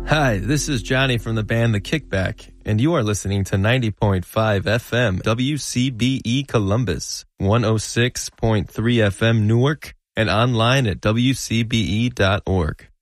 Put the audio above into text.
Hi, this is Johnny from the band The Kickback, and you are listening to 90.5 FM WCBE Columbus, 106.3 FM Newark, and online at WCBE.org.